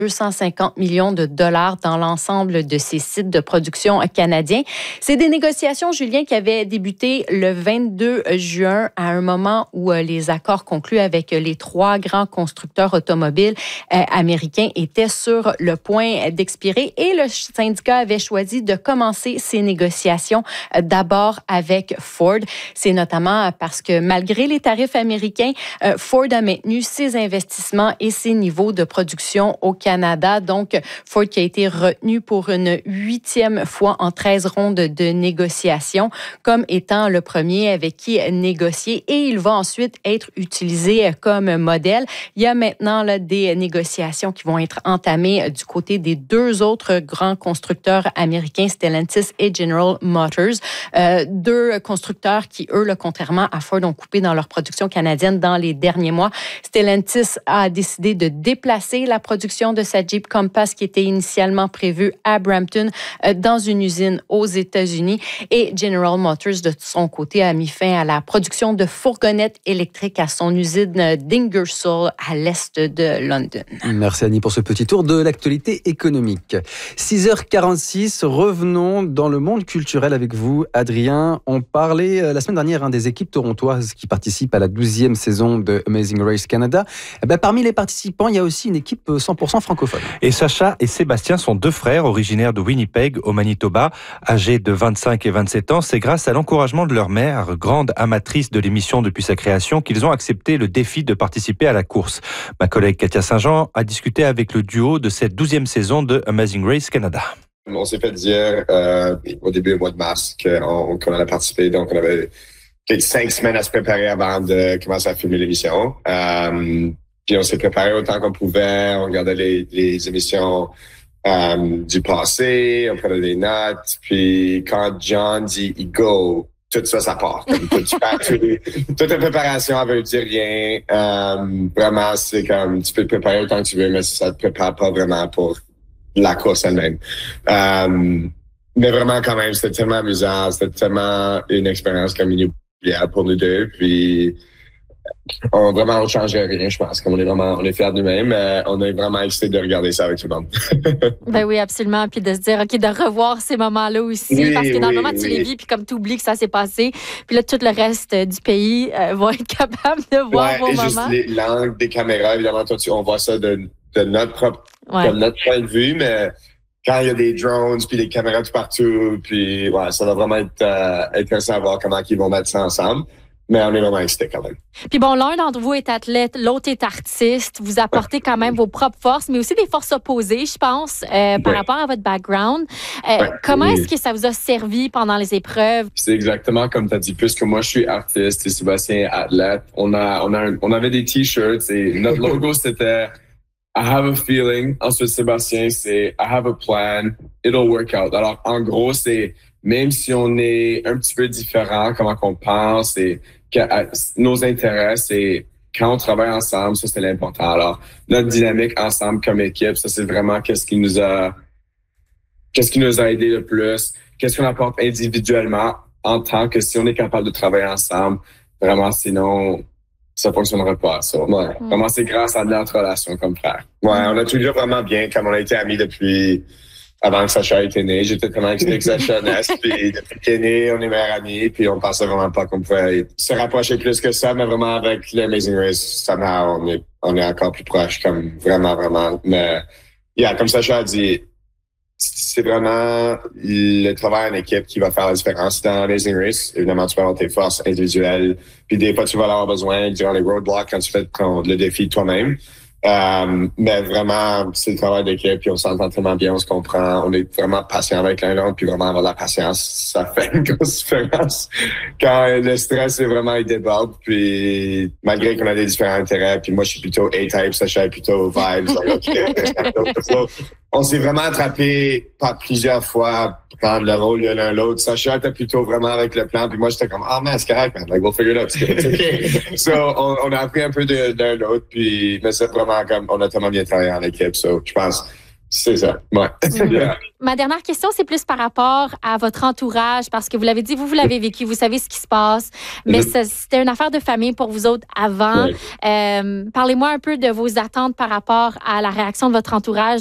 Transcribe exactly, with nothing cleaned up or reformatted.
deux cent cinquante millions de dollars dans l'ensemble de ces sites de production canadiens. C'est des négociations, Julien, qui avaient débuté le vingt-deux juin à un moment où les accords conclus avec les trois grands constructeurs automobiles euh, américains étaient sur le point d'expirer et le syndicat avait choisi de commencer ces négociations euh, d'abord avec Ford. C'est notamment parce que malgré les tarifs américains, euh, Ford a maintenu ses investissements et ses niveaux de production au Canada. Canada. Donc, Ford qui a été retenu pour une huitième fois en treize rondes de négociations, comme étant le premier avec qui négocier. Et il va ensuite être utilisé comme modèle. Il y a maintenant là, des négociations qui vont être entamées du côté des deux autres grands constructeurs américains, Stellantis et General Motors. Euh, deux constructeurs qui, eux, là, contrairement à Ford, ont coupé dans leur production canadienne dans les derniers mois. Stellantis a décidé de déplacer la production de sa Jeep Compass qui était initialement prévue à Brampton euh, dans une usine aux États-Unis. Et General Motors, de son côté, a mis fin à la production de fourgonnettes électriques à son usine d'Ingersoll à l'est de London. Merci Annie pour ce petit tour de l'actualité économique. six heures quarante-six, revenons dans le monde culturel avec vous, Adrien. On parlait la semaine dernière hein, des équipes torontoises qui participent à la douzième saison de Amazing Race Canada. Eh ben, parmi les participants, il y a aussi une équipe cent pour cent francophone. Et Sacha et Sébastien sont deux frères originaires de Winnipeg, au Manitoba. Âgés de vingt-cinq et vingt-sept ans, c'est grâce à l'encouragement de leur mère, grande amatrice de l'émission depuis sa création, qu'ils ont accepté le défi de participer à la course. Ma collègue Katia Saint-Jean a discuté avec le duo de cette douzième saison de Amazing Race Canada. On s'est fait dire euh, au début du mois de mars qu'on, qu'on allait participer, donc on avait peut-être cinq semaines à se préparer avant de commencer à filmer l'émission. Euh, Puis on s'est préparé autant qu'on pouvait, on regardait les, les émissions euh, du passé, on prenait des notes, puis quand John dit « go », tout ça, ça part. Comme, tout, tout, toute la préparation, elle veut dire rien. Euh, vraiment, c'est comme, tu peux te préparer autant que tu veux, mais ça ne te prépare pas vraiment pour la course elle-même. Euh, mais vraiment, quand même, c'était tellement amusant, c'était tellement une expérience comme inoubliable pour nous deux, puis... On, vraiment, on ne changerait rien, je pense. Comme on est vraiment, on est fiers de nous-mêmes. Euh, on est vraiment excités de regarder ça avec tout le monde. Ben oui, absolument. Puis de se dire, OK, de revoir ces moments-là aussi. Oui, parce que dans oui, le moment, tu oui. les vis, puis comme tu oublies que ça s'est passé. Puis là, tout le reste du pays euh, va être capable de voir ouais, vos et moments. Juste les, l'angle des caméras, évidemment, toi, tu, on voit ça de, de notre propre, ouais. de notre point de vue, mais quand il y a des drones, puis des caméras tout partout, puis ouais, ça va vraiment être euh, intéressant à voir comment ils vont mettre ça ensemble. Mais on est vraiment excités quand même. Puis bon, l'un d'entre vous est athlète, l'autre est artiste. Vous apportez quand même vos propres forces, mais aussi des forces opposées, je pense, euh, par oui. rapport à votre background. Euh, oui. Comment oui. est-ce que ça vous a servi pendant les épreuves? C'est exactement comme tu as dit. Puisque moi, je suis artiste et Sébastien est athlète, on, a, on, a un, on avait des T-shirts et notre logo, c'était « I have a feeling ». Ensuite, Sébastien, c'est « I have a plan, it'll work out ». Alors, en gros, c'est même si on est un petit peu différent, comment qu'on pense et que, à, nos intérêts, c'est quand on travaille ensemble, ça c'est l'important. Alors, notre dynamique ensemble comme équipe, ça c'est vraiment qu'est-ce qui nous a, qu'est-ce qui nous a aidé le plus, qu'est-ce qu'on apporte individuellement en tant que si on est capable de travailler ensemble, vraiment sinon ça fonctionnerait pas. Ça. Ouais. Mm. Vraiment c'est grâce à notre relation comme frère. Ouais, on a toujours vraiment bien, comme on a été amis depuis. Avant que Sacha était né, j'étais tellement excité que Sacha naisse, puis depuis qu'il est né, on est meilleurs amis, puis on pensait vraiment pas qu'on pouvait se rapprocher plus que ça, mais vraiment avec l'Amazing Race, somehow, on est, on est encore plus proches, comme vraiment, vraiment. Mais, yeah, comme Sacha a dit, c'est vraiment le travail en équipe qui va faire la différence dans l'Amazing Race. Évidemment, tu peux avoir tes forces individuelles, puis des fois, tu vas avoir besoin durant les roadblocks quand tu fais ton, le défi toi-même. Euh, mais vraiment, c'est le travail d'équipe, puis on s'entend tellement bien, on se comprend, on est vraiment patient avec l'un l'autre, puis vraiment avoir de la patience, ça fait une grosse différence. Quand le stress est vraiment, il déborde, puis malgré qu'on a des différents intérêts, puis moi je suis plutôt A-type, Sacha est plutôt vibes, donc, on s'est vraiment attrapé par plusieurs fois prendre le rôle de l'un l'autre. Sacha était plutôt vraiment avec le plan, puis moi j'étais comme, ah oh, man, c'est correct, man, like, we'll figure it out. Okay. So, on, on a appris un peu de, d'un l'autre, puis mais c'est vraiment comme, on a tellement bien travaillé en équipe, so, je pense, C'est ça, ouais. Yeah. Ma dernière question, c'est plus par rapport à votre entourage, parce que vous l'avez dit, vous, vous l'avez vécu, vous savez ce qui se passe, mais Mhm. ça, c'était une affaire de famille pour vous autres avant. Ouais. Euh, parlez-moi un peu de vos attentes par rapport à la réaction de votre entourage